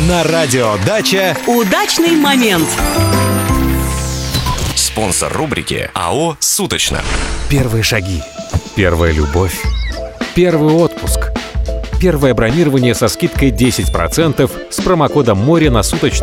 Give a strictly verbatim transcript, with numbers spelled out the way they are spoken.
На радио «Дача» удачный момент. Спонсор рубрики АО «Суточно». Первые шаги, первая любовь, первый отпуск, первое бронирование со скидкой десять процентов с промокодом «Море» на суточный